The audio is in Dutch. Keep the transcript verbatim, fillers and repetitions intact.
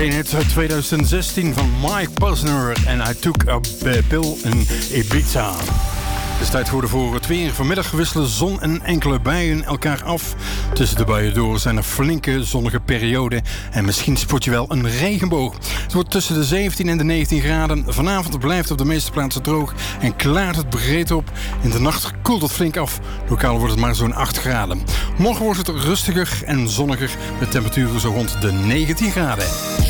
een hit uit twintig zestien van Mike Posner en I Took a Pill in Ibiza. Het is tijd geworden voor het weer. Vanmiddag wisselen zon en enkele buien elkaar af. Tussen de buien door zijn er flinke zonnige perioden en misschien spot je wel een regenboog. Het wordt tussen de zeventien en de negentien graden. Vanavond blijft op de meeste plaatsen droog en klaart het breed op. In de nacht koelt het flink af. Lokaal wordt het maar zo'n acht graden. Morgen wordt het rustiger en zonniger met temperaturen zo rond de negentien graden.